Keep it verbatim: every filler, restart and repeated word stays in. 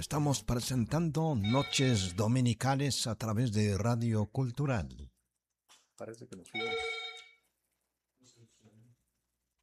Estamos presentando Noches Dominicales a través de Radio Cultural. Parece que nos fuimos.